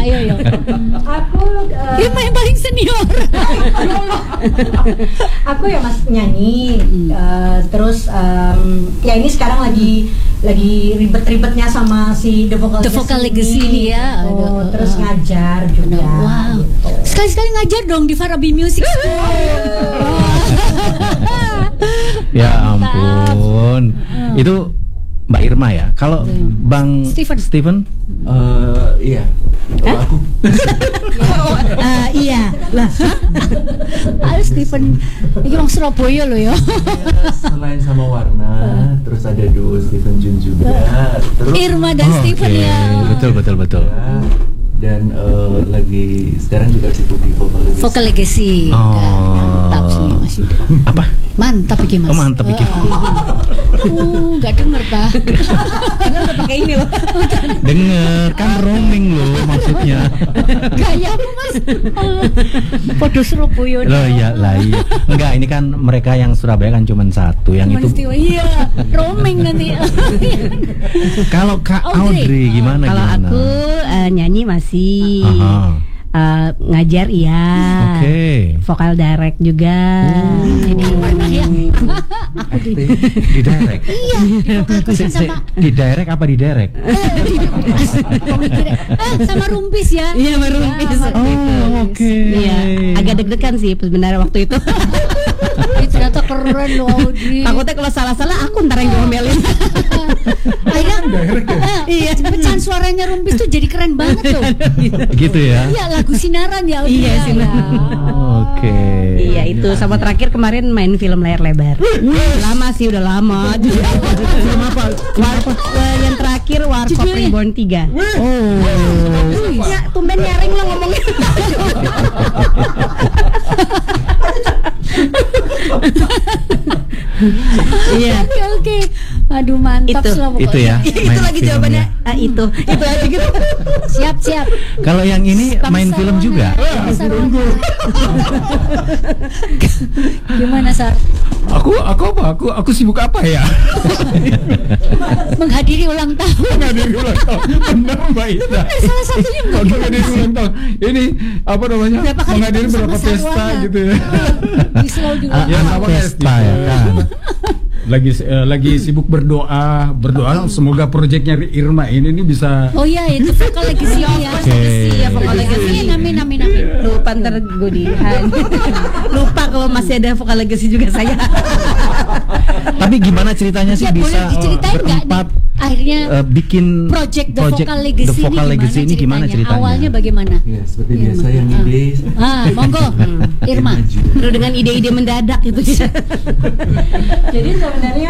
ayo. Aku Irma yang paling senior. aku ya mas nyanyi, terus ya ini sekarang lagi ribet-ribetnya sama si The Vocal Legacy ini ya. Terus ngajar juga. Wow. Gitu. Sekali-sekali ngajar dong di Farabi Music School. Ya ampun. Itu Mbak Irma ya. Kalau Bang Steven? Iya. Aku. Iya. Lah. Ayo Steven. Ini orang Surabaya loh ya. Selain sama Warna, terus ada duo Steven Jun juga. Terus Irma dan Steven ya. Betul. Ya, dan lagi sekarang juga sibuk di Vocal Legacy. Mantap sih Mas Yuda. Apa? Mantap iki Mas. Oh, mantap iki. Enggak denger ta. Udah pakai ini loh. Denger kan roaming loh maksudnya. Gayamu Mas. Podo Surabaya. Loh iya. Enggak, ini kan mereka yang Surabaya kan cuma satu, yang itu. Iya, roaming nanti. Kalau Kak Audrey gimana? Kalau aku nyanyi masih. Ngajar iya. Oke. Vokal direct juga. Jadi aku Di direct. Iya, sama Di direct apa di direct? sama Rumpis ya. Iya, sama Rumpis. Oh, oke. Iya, agak deg-degan sih sebenarnya waktu itu. Ternyata keren loh Audrey. Takutnya kalau salah-salah aku ntar yang diomelin. Akhirnya iya, pecahan suaranya Rumpis tuh jadi keren banget loh. Gitu ya. Iya, lagu Sinaran ya Audrey. Iya, Sinaran. Oke. Iya, itu sama terakhir kemarin main film layar lebar. Lama sih, udah lama. Film apa? Yang terakhir Warkop Reborn 3. Ya, tumben nyaring lo ngomongnya. Iya. Oke. Aduh mantap lah pokoknya. Itu ya. Itu lagi jawabannya. Itu aja gitu. Siap. Kalau yang ini main film juga. Gimana Sar? Aku sibuk apa ya? Menghadiri ulang tahun. Menghadiri ulang tahun. Benar Mbak Ita. Salah satunya Menghadiri ulang tahun. Ini apa namanya? Berapa kali Menghadiri ketemu berapa sama pesta Sarwana? gitu ya. Di Slow juga. Ya, sama kayak Pesta ya kan. Lagi sibuk berdoa semoga proyeknya Irma ini bisa. Oh iya, itu Vocal Legacy ya. Iya, Vocal Legacy. Amin. Lupa ntar godihan. Lupa kalau masih ada Vocal Legacy juga saya. Tapi gimana ceritanya sih Ya, boleh bisa diceritain nggak berempat akhirnya bikin project The Vocal Legacy ini gimana ceritanya? Awalnya bagaimana? Ya, seperti biasa yang ide. Monggo, Irma. Terus dengan ide-ide mendadak gitu ya. Jadi sebenarnya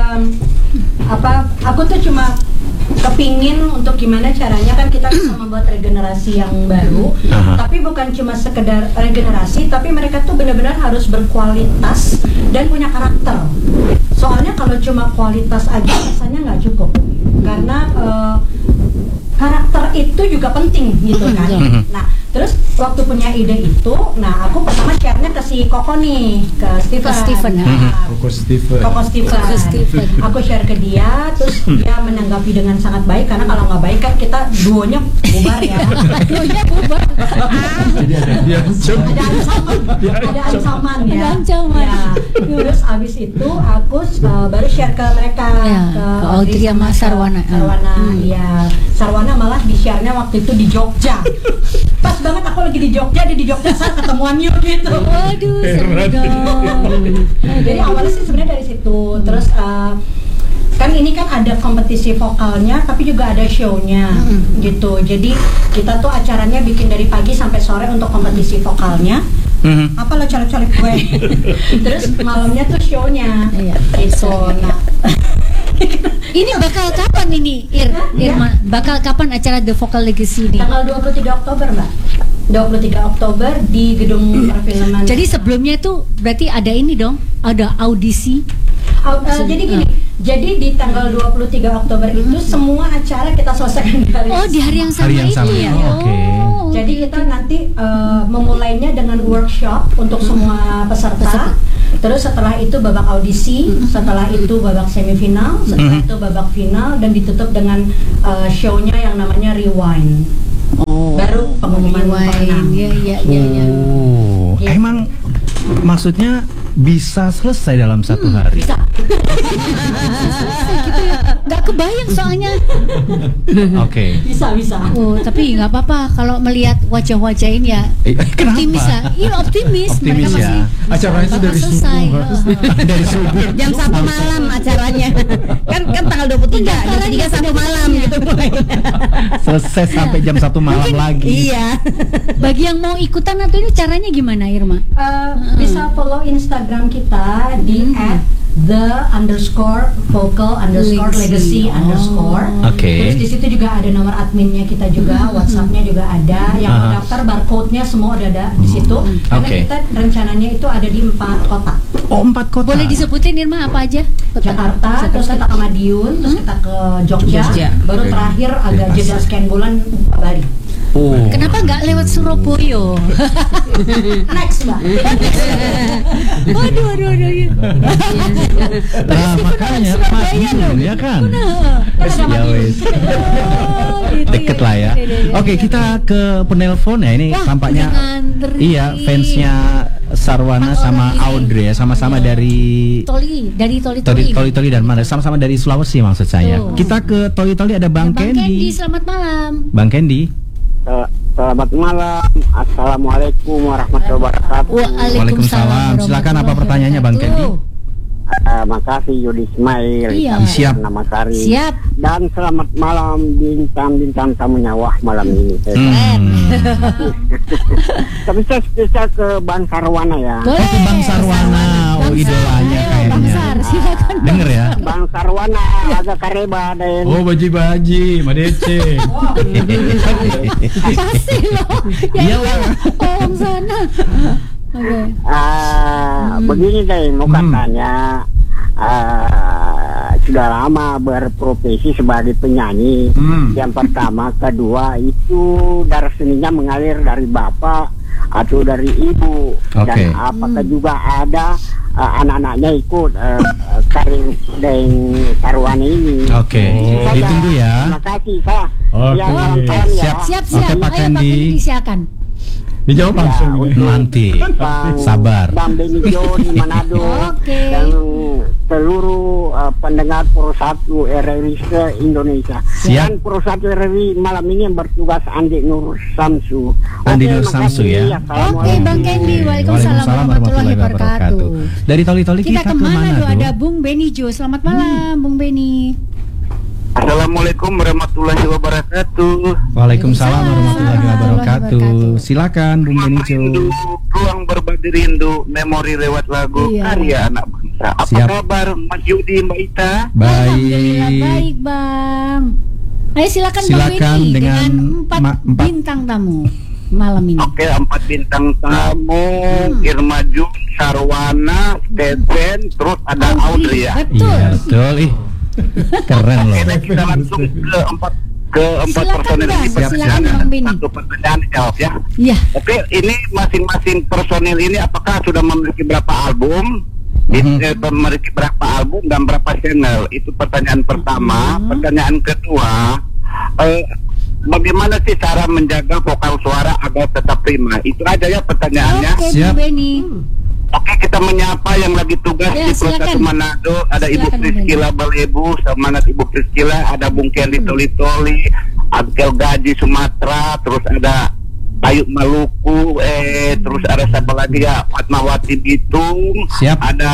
aku tuh cuma kepingin untuk gimana caranya kan kita bisa membuat regenerasi yang baru, tapi bukan cuma sekedar regenerasi, tapi mereka tuh benar-benar harus berkualitas dan punya karakter. Soalnya kalau cuma kualitas aja rasanya nggak cukup, karena karakter itu juga penting gitu kan. Nah, terus waktu punya ide itu, aku pertama share-nya ke si Koko nih, ke Steven. Koko Steven. Aku share ke dia, terus dia menanggapi dengan sangat baik, karena kalau nggak baik kan kita duonya bubar ya. Duonya bubar. Jadi ada ancaman ya. Ada ancaman. Ya. Terus abis itu aku baru share ke mereka, ke Audrey sama Sarwana. Iya. Sarwana malah di share-nya waktu itu di Jogja. Pas banget aku lagi di Jogja, dia di Jogja, saya ketemuan yuk gitu. Waduh, seru dong. Jadi awalnya sih sebenarnya dari situ. Terus kan ini kan ada kompetisi vokalnya, tapi juga ada show-nya gitu. Jadi kita tuh acaranya bikin dari pagi sampai sore untuk kompetisi vokalnya. Apa lo colek-colek gue? Terus malamnya tuh show-nya. Gitu. Nah. Ini bakal kapan ini, Irma? Bakal kapan acara The Vocal Legacy ini? Tanggal 23 Oktober, Mbak. 23 Oktober di Gedung Perfilman. Jadi sebelumnya itu berarti ada ini dong, ada audisi. Jadi gini, jadi di tanggal 23 Oktober itu semua acara kita selesaikan di hari di hari yang sama itu ya. Oke. Jadi kita nanti memulainya dengan workshop untuk semua peserta. Terus setelah itu babak audisi, setelah itu babak semifinal, setelah itu babak final, dan ditutup dengan show-nya yang namanya Rewind. Baru maksudnya bisa selesai dalam satu hari. Bisa. Selesai gitu ya. Nggak kebayang soalnya. Oke. Bisa. Oh, tapi nggak apa-apa kalau melihat wajah-wajah ini ya. Kenapa? Optimis ya. Iya, optimis. Optimis Mereka ya. masih Acaranya itu dari selesai. subuh. Dari subuh. Jam 1 malam acaranya. kan tanggal 23 1 malam gitu mulai. Selesai sampai jam 1 malam lagi. Iya. Bagi yang mau ikutan atau ini caranya gimana, Irma? Bisa follow Instagram kita di @the_vocal_legacy_. Oke. Terus di situ juga ada nomor adminnya kita juga, WhatsApp-nya juga ada. Yang mau daftar barcode-nya semua udah ada di situ. Karena Oke. kita rencananya itu ada di 4 kota. Oh, 4 kota. Boleh disebutin Irma apa aja? Jakarta, terus kita ke Madiun, terus kita ke Jogja, baru terakhir agak jeda sekian bulan Bali. Oh. Kenapa nggak lewat Surabaya? Next, Mbak. Waduh. Nah, makanya Madiun ya kan. Ya wes. Deket lah ya. Oke, kita ke penelpon ya. Ini Wah, tampaknya ngantri. iya fansnya Sarwana sama Audrey ya, sama-sama dari Toli Toli dan mana? Sama-sama dari Sulawesi maksud saya. Tuh. Kita ke Toli ada Bang Kendi. Selamat malam. Bang Kendi. Selamat malam. Assalamualaikum warahmatullahi wabarakatuh. Waalaikumsalam. Silakan, apa pertanyaannya, Bang Kendi? Makasih Yudi Ismail. Iya. Siap. Nama Sari. Siap. Dan selamat malam bintang-bintang tamunya. Wah, malam ini. Tapi saya spesial ke Bang Sarwana ya. Boleh. Oh, ke Bang Sarwana. Oh, idolanya kayaknya. Bang Sar, silakan. Denger ya. Bang Sarwana agak kareba dan Oh, baji-baji, Madece. Pasti loh. Iya, Ya Om sana. Oke. begini deh, mau katanya sudah lama berprofesi sebagai penyanyi. Yang pertama, kedua itu darah seninya mengalir dari bapak atau dari ibu. Oke. Dan apakah juga ada anak-anaknya ikut karir dan Sarwana ini. Oke. Saja. Ditunggu ya. Terima kasih, Pak. Oke. Ya, salam ya. Siap. Oke, Pak Ayo Kendi. Kendi, silakan. Dijawab langsung. Nanti. Bang, Sabar. Bang Benijo di Manado. Oke. Dan seluruh pendengar Pro 1 RRI se-Indonesia. Siap. Dan Pro 1 RRI malam ini yang bertugas Andi Nur Samsu. Andi Oke, Nur Samsu makasih. ya. Oke, Bang Kendi. Waalaikumsalam warahmatullahi wabarakatuh. Dari Toli Kita ke kemana mana tuh? tuh? Ada Bung Benijo. Selamat malam, Bung Beni. Assalamualaikum warahmatullahi wabarakatuh. Waalaikumsalam warahmatullahi wabarakatuh. Silakan Bung Benijo. Ruang berbagi rindu, memori lewat lagu, Iya. karya anak bangsa. Apa Siap. kabar Mas Yudi, Mbak Ita? Alhamdulillah Baik. baik, Bang. Ayo silakan Bang Silakan Beni dengan empat empat. bintang tamu malam ini. Oke, 4 bintang tamu, Irma Jun, Sarwana, Stephen, terus ada Audrey ya. Betul. Iya, betul. Ih, keren loh. Oke, kita langsung ke empat Silakan, personil Bang. ini. Silakan, Bang Beni. Satu pertanyaan jawab ya. Iya. Oke, ini masing-masing personil ini apakah sudah memiliki berapa album? Memiliki berapa album dan berapa channel? Itu pertanyaan pertama. Pertanyaan kedua, bagaimana sih cara menjaga vokal suara agar tetap prima? Itu aja ya pertanyaannya. Oke, Siap. Bung Beni. Oke, kita menyapa yang lagi tugas Ya, di Kota silakan. Manado. Ada Ibu Silakan, Priscila Balebu, semangat Ibu Priscila. Ada Bung Kendi Toli-Toli, Abdel Gaji Sumatera, terus ada Ayu Maluku, terus ada siapa lagi ya, Fatmawati Bitung. Siap. Ada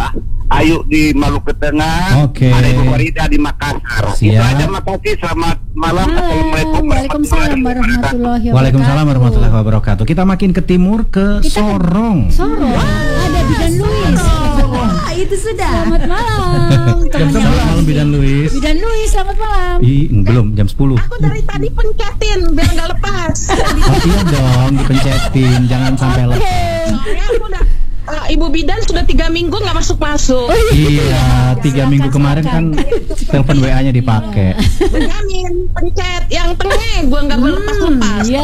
Ayu di Maluku Tengah. Oke. Ada Ibu Warida di Makassar. Itu Siap. aja, makasih. Selamat malam. Assalamualaikum Waalaikumsalam warahmatullahi wabarakatuh. Waalaikumsalam warahmatullahi wabarakatuh. Kita makin ke timur ke Kita- Sorong. Sorong. Ada Bidan Luis. itu sudah. Selamat malam. Selamat malam Bidan Luis. Bidan Luis, selamat malam. Belum jam 10. Aku dari tadi pencetin biar nggak lepas. Oh, iya dong, dipencetin, jangan sampai lepas. Soalnya aku udah Ibu Bidan sudah 3 minggu nggak masuk. Iya, 3 minggu kemarin kan telepon WA-nya dipakai. Benyamin pencet yang tengah, gue nggak boleh lepas. Iya.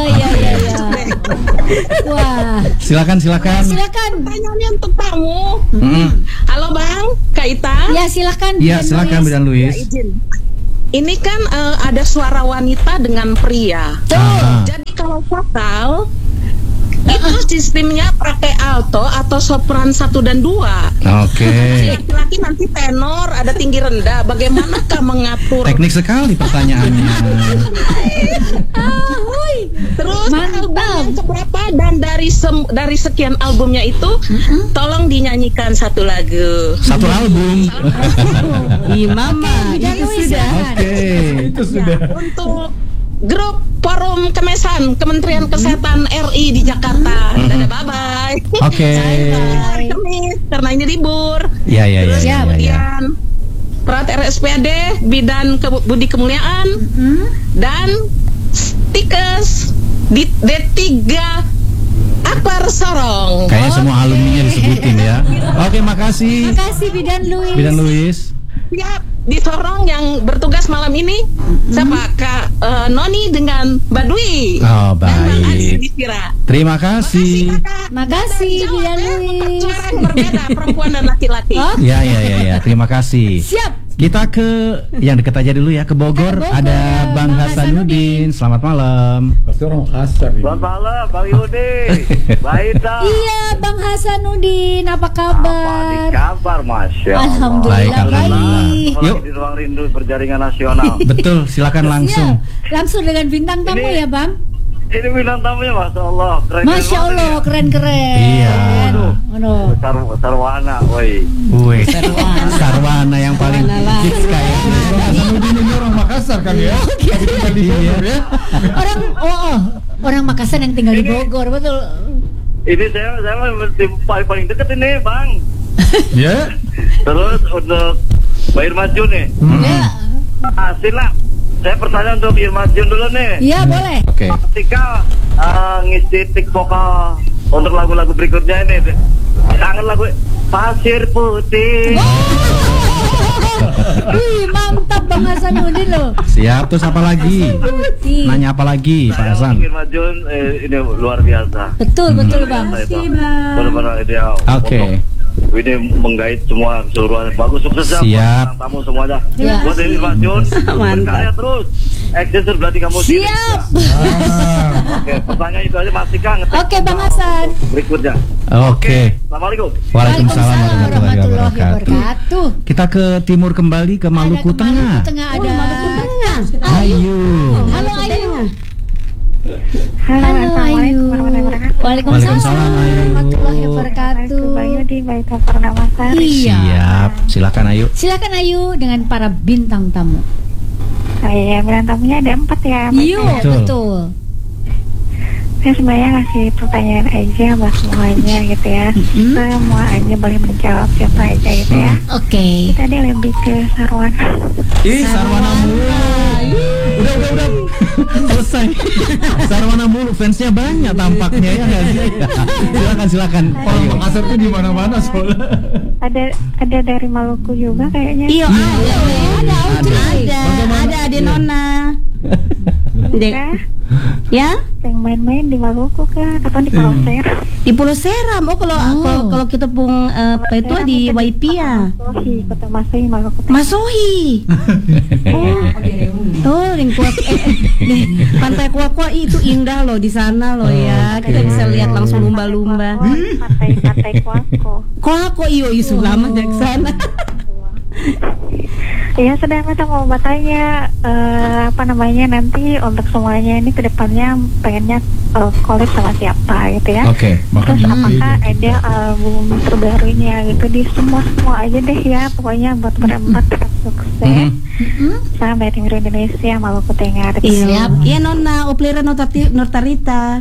Wah. Silakan. Silakan. Pertanyaannya untuk tamu. Mm. Halo Bang, Kak Ita. Ya, silakan. Iya, Bidan silakan Luis. Bidan Luis. Izin. Ini kan ada suara wanita dengan pria. Ah. Jadi kalau vokal itu itu sistemnya pakai alto atau sopran 1 dan 2. Oke. Laki-laki nanti tenor, ada tinggi rendah. Bagaimanakah mengatur? Teknik sekali pertanyaannya. Terus Mantap. album yang keberapa dan dari sekian albumnya itu, tolong dinyanyikan satu lagu. Satu album. Mama, itu sudah. Oke. Itu sudah. Untuk grup Forum Kemesan Kementerian Kesehatan RI di Jakarta. Dadah, bye-bye. Oke. Hari Kamis karena ini libur. Ya. Kemudian Perawat RSPAD Bidan Budi Kemuliaan dan Stikes di D3 Akbar Sorong. Kayaknya semua alumninya disebutin ya. Oke, makasih. Makasih Bidan Luis. Bidan Luis. Siap, di Sorong yang bertugas malam ini siapa? Kak Noni dengan Mbak Dwi. Oh, Dan Bang Aziz baik. Distira. Terima kasih. Makasih Bidan Luis. Suara yang berbeda perempuan dan laki-laki. Ya. Terima kasih. Siap. Kita ke yang dekat aja dulu ya, ke Bogor. Bogor, Ada Bang Bang Hasanuddin. Selamat malam. Pasti orang kasar ini. Selamat malam, Bang Yudi. Baik dah. Iya, Bang Hasanuddin, apa Apa kabar? kabar, Masya Allah. Alhamdulillah Baik, alhamdulillah. baik. Yuk. Di ruang rindu berjaringan nasional. Betul, silakan langsung. Iya, langsung dengan bintang tamu Ini- ya, Bang. Ini bintang tamunya, Masya Allah. Keren Masya Allah, keren-keren. Iya. Aduh. Sarwana, woi. Wih, Sarwana yang paling hits kayaknya. Bang Hasanuddin ini orang Makassar kan ya? Tapi tinggal di Bogor ya. Orang Makassar yang tinggal di Bogor, betul. Ini saya paling dekat ini, Bang. Ya. Terus untuk Mbak Irma Jun nih. Ya, Sila, saya pertanyaan untuk Irma Jun dulu nih. iya boleh. Oke. Ketika ngisi tik vokal untuk lagu-lagu berikutnya ini, kangen lagu Pasir Putih. Wih, mantap Bang Hasanuddin loh. Siap, terus apa lagi? Putih. Nanya apa lagi, Pak Hasan? Irma Jun ini luar biasa. Betul, betul Bang. Benar-benar ideal. Oke. Ini menggait semua keseluruhan. Bagus, sukses ya. Siap. Buat tamu semuanya. Ya. Buat Irma Jun, berkarya terus. Eksis berarti kamu di Siap. Indonesia. Oke, pertanyaan itu aja masih kangen. Oke, Bang Hasan. Berikutnya. Oke. Assalamualaikum. Waalaikumsalam warahmatullahi warahmatullahi wabarakatuh. wabarakatuh. Kita ke timur kembali, ke Maluku Ada ke Tengah. Maluku Tengah ada. Ayu. Halo Ayu. Halo, Halo Assalamualaikum Ayu. warahmatullahi wabarakatuh. Waalaikumsalam, Ayu. warahmatullahi wabarakatuh. Bayu di Baita Purnamasari. Iya. Siap. Silakan Ayu. Silakan Ayu dengan para bintang tamu. Saya bilang tamunya ada 4 ya. Mas. Iya, Betul. betul. Saya sebenarnya ngasih pertanyaan aja buat semuanya gitu ya. Semua aja boleh menjawab siapa aja gitu ya. Oke. Tadi lebih ke Sarwana. Ih, Sarwana mulu. Udah. Selesai. Sarwana mulu, fansnya banyak tampaknya ya nggak sih? Silakan. Orang Ayu. Makassar tuh di mana-mana soalnya. Ada dari Maluku juga kayaknya. Iya, ada Ade Nona. Ya, Ya, yang main-main di Maluku kan atau di Pulau Seram. di Pulau Seram. Oh, kalau kita pung apa itu di YP ya. Masohi, Kota Masohi, Maluku. Masohi. Oh, di Pantai Kuakwa itu indah loh di sana loh ya. Kita bisa lihat langsung lumba-lumba. Pantai Kuako. Kuakwa iyo isu lama dari sana. Iya, sedang kita mau bertanya nanti untuk semuanya ini kedepannya pengennya collab sama siapa gitu ya. Oke. Terus apakah ada album terbarunya gitu di semua aja deh ya, pokoknya buat berempat sukses sampai timur Indonesia Maluku Tengah. Iya, iya Nona, Uplira Nortarita.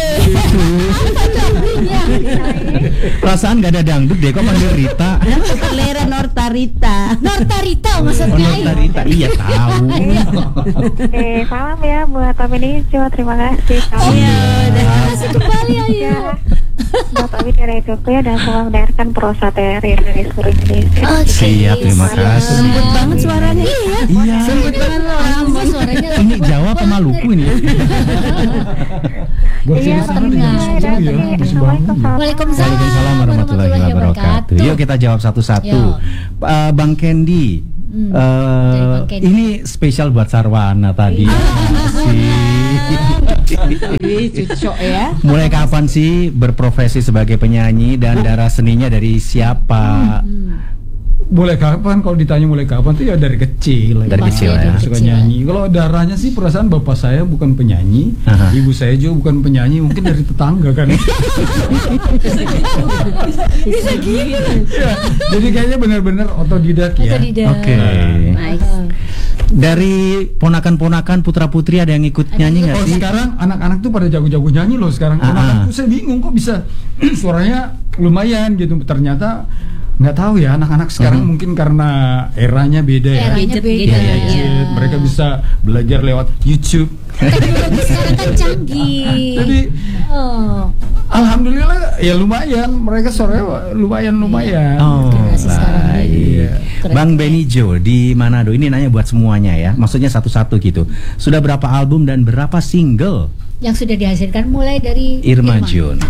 Perasaan gak ada dangdut deh, kok panggil Rita? Uplira Nortarita. Nortarita maksudnya. Rita, iya tahu. Salam ya buat Om Inijo, terima kasih. Iya, Masuk kembali Ayu. Ya, buat Abi dari Jogja dan semua mendengarkan prosa dari seluruh Indonesia. Siap, terima kasih. lembut banget suaranya. Iya. Lembut banget loh. Ampun suaranya. Ini Jawa apa Maluku ini? Iya, Assalamualaikum. Waalaikumsalam warahmatullahi wabarakatuh. Yuk kita jawab satu-satu. Yuk. Bang Kendi, Bang Kendi. ini spesial buat Sarwana tadi. Sih. Ih, cucok ya. Mulai kapan sih berprofesi sebagai penyanyi dan darah seninya dari siapa? Mulai kapan? Kalau ditanya mulai kapan tuh ya dari kecil. Dari kecil ya. Suka nyanyi. Kalau darahnya sih perasaan bapak saya bukan penyanyi, ibu saya juga bukan penyanyi, mungkin dari tetangga kan. Bisa gitu. Ya, jadi kayaknya benar-benar otodidak ya. Oke. Nice. Dari ponakan-ponakan putra-putri ada yang ikut nyanyi nggak Oh, sih? sekarang anak-anak tuh pada jago-jago nyanyi loh sekarang. Anak-anak tuh saya bingung kok bisa suaranya lumayan gitu. Ternyata nggak tahu ya, anak-anak sekarang mungkin karena eranya beda ya. Eranya beda. Iya, iya, Gadget, mereka bisa belajar lewat YouTube. Teknologi sekarang kan canggih. Jadi Oh. alhamdulillah ya lumayan, mereka suaranya lumayan. Oh, Generasi sekarang ini. baik. Keren. Bang Benijo di Manado, ini nanya buat semuanya ya. Maksudnya satu-satu gitu. Sudah berapa album dan berapa single Yang sudah dihasilkan mulai dari Irma Jun?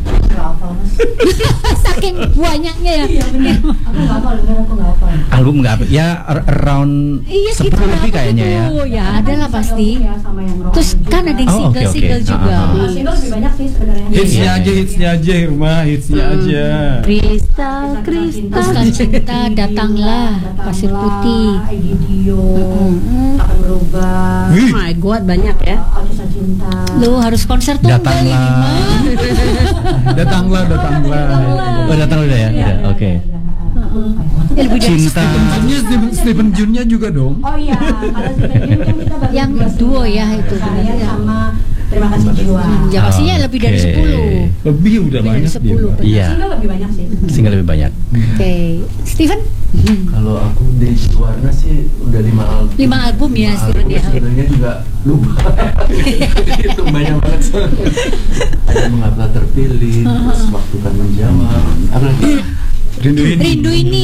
Saking banyaknya ya. Iya benar. Aku nggak hafal, aku nggak hafal. Album nggak? Ya around Iya 10 sekitar lebih kayaknya ya. Ya ada lah pasti. Ya, sama yang rock Terus kan ada yang Oh, oke, single-single oke. juga. Single lebih banyak sih sebenarnya. Hitsnya aja Irma, hitsnya aja. Kristal, Kristal Cinta, Datanglah, Pasir Putih. Egidio, Takkan Berubah, Oh my god, banyak ya. Kisah Cinta. Lu harus konser tunggal ini Datanglah. mah. Datanglah. Oh, datang udah ya? Udah, oke. Ya, lebih dari Cinta. Stephen Jun-nya juga dong. Oh iya, kalau Stephen Jun kan kita baru Yang dua duo single. ya itu Saya benar ya. sama Terima Kasih Jiwa. Ya pastinya lebih dari Oke. 10. Lebih udah Lebih dari banyak 10. dia. Iya, Single lebih banyak sih. single lebih banyak. Oke, Steven? Kalau aku di Warna sih udah 5 album. 5 album ya, Steven ya. Sebenarnya juga lupa. Itu banyak banget. Ada Mengapa Terpilih, terus Waktu Kan Menjawab. Apa lagi? Rindu ini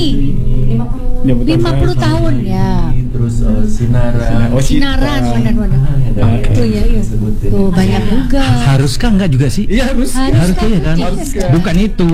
50 tahun ya. Terus Sinaran. Oh, Sinaran benar-benar. Oke. Itu ya, iya. Sebutin. Tuh banyak juga. Haruskah enggak juga sih? Iya harus. Haruskah ya kan? Bukan itu.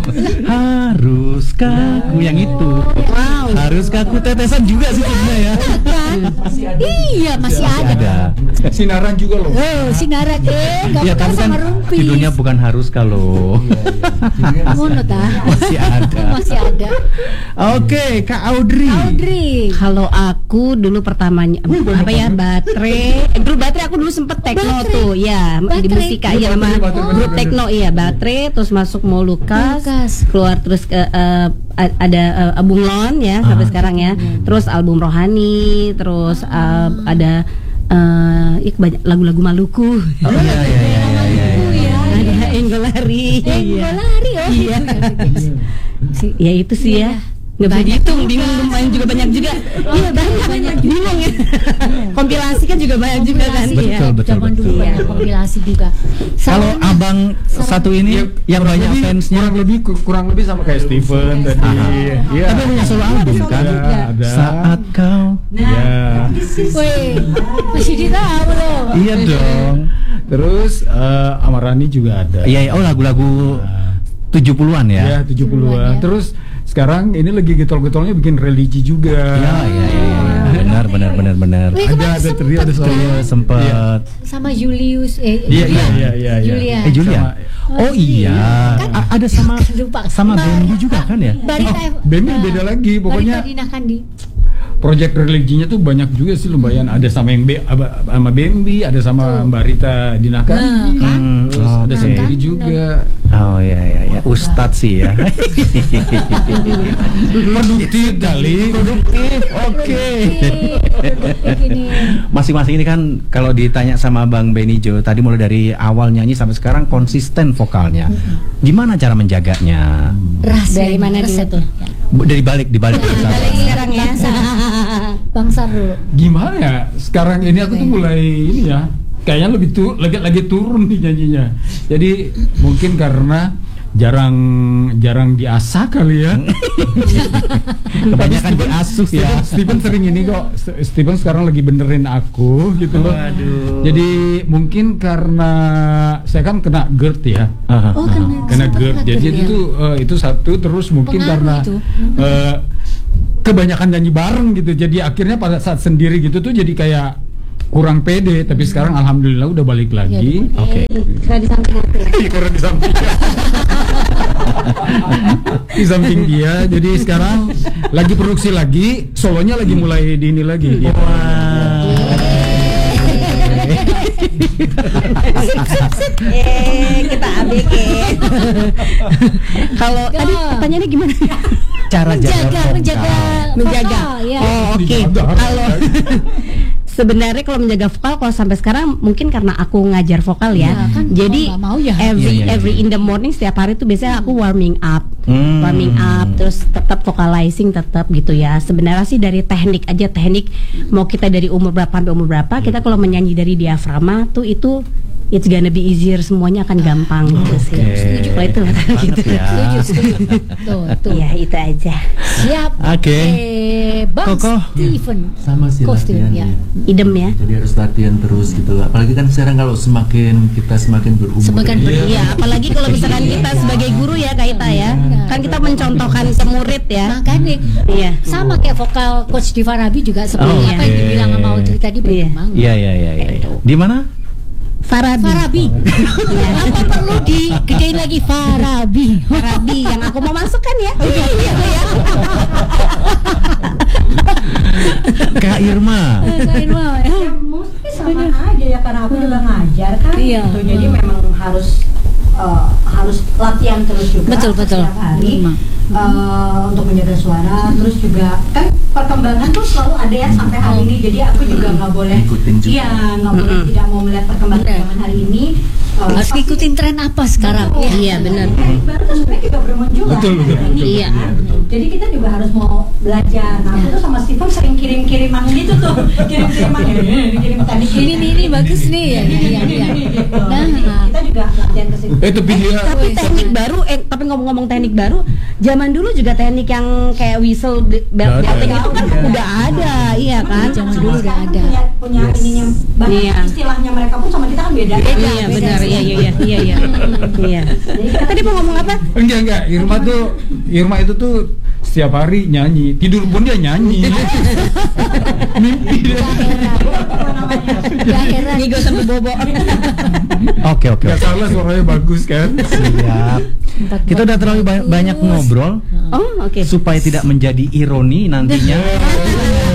Haruskah aku yang itu. Wow. Haruskah aku tetesan juga sih sebenarnya ya. Kan? Iya masih ada. Sinaran juga loh. Oh, Sinaran enggak Ya pernah tapi kan sama Rumpis. judulnya bukan haruskah loh. Ngono tah. Masih ada. Masih ada. Oke, Kak Audrey. Audrey. Kalau aku dulu pertamanya apa ya baterai. Dulu baterai aku dulu sempet tekno Baterai. tuh, ya di Baterai. musika ya sama Baterai. grup tekno iya baterai, terus masuk Molukas, keluar terus ke ada Bunglon ya sampai sekarang ya. Terus album Rohani, terus ada banyak lagu-lagu Maluku. Oh iya iya iya iya. Ada Enggolari. Enggolari, oh. Iya. Ya itu sih ya. Nggak bisa dihitung, bingung lumayan juga banyak juga. Iya banyak, bingung ya. Kompilasi kan juga banyak juga kan. Betul, betul, Zaman dulu betul. banyak kompilasi juga. Kalau abang satu ini yang kurang banyak lebih- fansnya. kurang lebih sama kayak Steven tadi. Iya. Tapi punya solo album kan? Ada. Saat kau. Ya. Wih, masih ditahu loh. Iya dong. Terus Amarani juga ada. Iya, iya. Oh lagu-lagu 70-an ya. Ya 70-an. Ya. Terus sekarang ini lagi getol-getolnya bikin religi juga. Iya, iya, iya. Benar. Wih, kemarin Ada trio, ada sempet solo. kan? Sempet. Sama Julius Iya. Julia. Julia. Sama- Oh iya. Ada sama Lupa. Bambi juga kan ya? Barita Bambi beda lagi, pokoknya. Barita Dina Kandi. Project religinya tuh banyak juga sih lumayan. Ada sama yang sama Bambi, ada sama Mbak Rita Dinakan. Terus ada oke. sendiri juga. Oh iya iya iya. Ustadz sih ya. Produktif kali. Produktif. Oke. Masing-masing ini kan kalau ditanya sama Bang Benijo tadi mulai dari awal nyanyi sampai sekarang konsisten vokalnya. Gimana cara menjaganya? Dari mana dulu tuh? Dari balik di balik. Sekarang ya. Bang Sar dulu. Gimana ya? Sekarang ini aku tuh mulai ini ya. Kayaknya lagi turun nih nyanyinya. Jadi mungkin karena jarang diasah kali ya. Kebanyakan diasuh ya. Steven sering ini kok. Steven sekarang lagi benerin aku gitu loh. Waduh. Jadi mungkin karena saya kan kena GERD ya. Oh, Kena GERD. Jadi itu satu, terus mungkin Pengaruh karena itu. kebanyakan nyanyi bareng gitu. Jadi akhirnya pada saat sendiri gitu tuh jadi kayak kurang pede, tapi sekarang alhamdulillah udah balik lagi. Oke. Karena di samping aku ya. Iya, karena di samping di samping dia, jadi sekarang lagi produksi lagi, solonya lagi mulai di ini lagi. Gitu. Kita ABG. Kalau tadi pertanyaannya gimana? Cara menjaga vokal, ya. Oh, oke. Kalau sebenarnya kalau menjaga vokal, kalau sampai sekarang mungkin karena aku ngajar vokal ya. Ya, kan jadi mau nggak mau ya. every in the morning setiap hari tuh biasanya aku warming up, terus tetap vocalizing tetap gitu ya. Sebenarnya sih dari teknik aja, teknik mau kita dari umur berapa sampai umur berapa, kita kalau menyanyi dari diafragma tuh itu it's gonna be easier, semuanya akan gampang gitu sih. Setuju. Kalau itu gitu. Setuju. Tuh. Ya itu aja. Siap. Oke. Bang Koko. Steven. Sama sih Kok Steven, latihannya. ya. Idem ya. Jadi harus latihan terus gitu. Apalagi kan sekarang kalau semakin berumur, Semakin Iya, apalagi kalau misalkan kita sebagai guru ya Kak Ita ya, kan kita mencontohkan ke murid ya. Makanya Iya. sama kayak vokal coach Diva Rabi juga seperti Oh, apa yang oke. dibilang sama Audrey tadi berkembang. Iya. Di mana? Farabi. Apa perlu digedein lagi Farabi? Farabi yang aku mau masukkan ya. Iya. Kak Irma. Ya mostly sama aja ya, karena aku juga ngajar kan. Iya. Gitu. Jadi memang harus latihan terus juga Betul. setiap hari untuk menjaga suara. Terus juga kan perkembangan tuh selalu ada ya sampai hari ini. Jadi aku juga nggak boleh Ikutin juga. iya nggak boleh tidak mau melihat perkembangan zaman hari ini. Harus Pasti- ngikutin tren apa sekarang? Betul. Iya, benar. Teknik baru tuh sebenarnya juga bermunculan. Betul. Iya. Jadi kita juga harus mau belajar. Nah, aku tuh sama Steven sering kirim-kiriman gitu tuh. Kirim-kiriman dikirim tadi. Ini bagus nih ya. Iya. Gitu. Nah. Jadi kita juga latihan ke situ. Tapi dia Tapi teknik baru, tapi ngomong-ngomong teknik baru, zaman dulu juga teknik yang kayak whistle belt Udah ada. belting itu kan udah ada, iya kan? Zaman Cuma dulu udah sekarang ada. punya ininya, bahkan Iya. istilahnya mereka pun sama kita kan beda. Iya benar, iya. Tadi mau ngomong apa? enggak. Irma itu tuh setiap hari nyanyi, tidur pun dia nyanyi. Mimpi dia. Ngigo sampai bobo. Oke. Gak salah, suaranya bagus kan. Siap. Kita udah terlalu banyak ngobrol Oh, oke. supaya tidak menjadi ironi nantinya.